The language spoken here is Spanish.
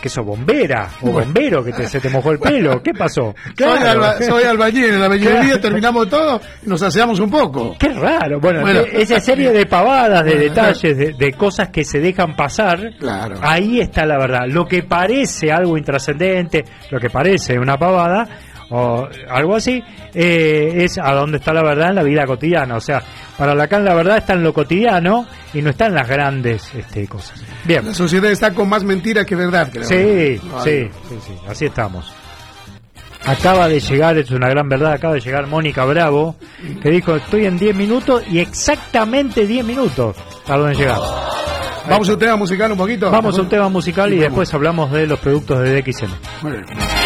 que sos bombera o bombero, que se te mojó el pelo. ¿Qué pasó? Soy albañil, en la albañilería terminamos todo y nos aseamos un poco. Qué raro. Bueno, esa serie de pavadas, de detalles, de cosas que se dejan pasar, claro. Ahí está la verdad. Lo que parece algo intrascendente, lo que parece una pavada o algo así, es a dónde está la verdad en la vida cotidiana. O sea, para Lacan la verdad está en lo cotidiano y no está en las grandes cosas. Bien. La sociedad está con más mentira que verdad, creo. Sí, así estamos. Acaba de llegar, es una gran verdad, acaba de llegar Mónica Bravo, que dijo, estoy en 10 minutos y exactamente 10 minutos tardó en llegar. ¿Vamos a un tema musical un poquito? Vamos a un tema musical y después hablamos de los productos de DXM. Muy bien.